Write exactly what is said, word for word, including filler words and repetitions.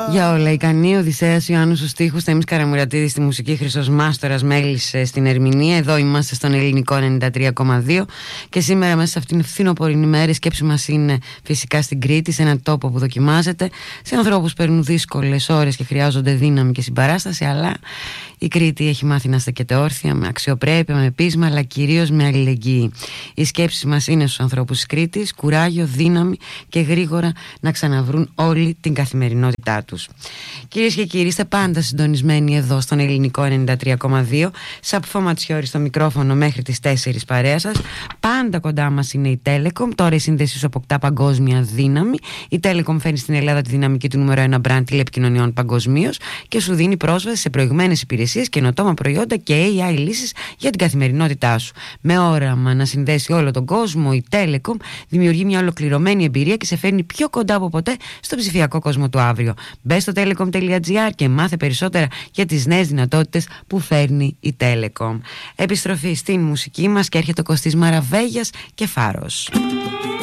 Για όλα, ικανή Οδυσσέας Ιωάννου στους στίχους, Θέμης Καραμουρατίδης στη μουσική, Χρυσός Μάστορας Μέλης στην ερμηνεία. Εδώ είμαστε στον Ελληνικό ενενήντα τρία κόμμα δύο και σήμερα μέσα σε αυτήν την φθινοπορεινή μέρα η σκέψη μας είναι φυσικά στην Κρήτη, σε έναν τόπο που δοκιμάζεται, σε ανθρώπους που παίρνουν δύσκολες ώρες και χρειάζονται δύναμη και συμπαράσταση, αλλά η Κρήτη έχει μάθει να στέκεται όρθια, με αξιοπρέπεια, με πείσμα, αλλά κυρίως με αλληλεγγύη. Οι σκέψεις μας είναι στους ανθρώπους της Κρήτης, κουράγιο, δύναμη και γρήγορα να ξαναβρούν όλη την καθημερινότητά τους. Κυρίες και κύριοι, είστε πάντα συντονισμένοι εδώ στον Ελληνικό ενενήντα τρία κόμμα δύο. Σαπφό Ματσιώρη στο μικρόφωνο μέχρι τις τέσσερις παρέα σας. Πάντα κοντά μας είναι η Telecom. Τώρα η σύνδεση σου αποκτά παγκόσμια δύναμη. Η Telecom φέρνει στην Ελλάδα τη δυναμική του νούμερο ένα brand τηλεπικοινωνιών παγκοσμίως και σου δίνει πρόσβαση σε προηγμένες υπηρεσίες, καινοτόμα προϊόντα και έι άι λύσεις για την καθημερινότητά σου. Με όραμα να συνδέσει όλο τον κόσμο, η Telecom δημιουργεί μια ολοκληρωμένη εμπειρία και σε φέρνει πιο κοντά από ποτέ στο ψηφιακό κόσμο του αύριο. Μπες στο telecom τελεία gr και μάθε περισσότερα για τις νέες δυνατότητες που φέρνει η Telecom. Επιστροφή στην μουσική μας και έρχεται ο Κωστής Μαραβέγιας και Φάρος.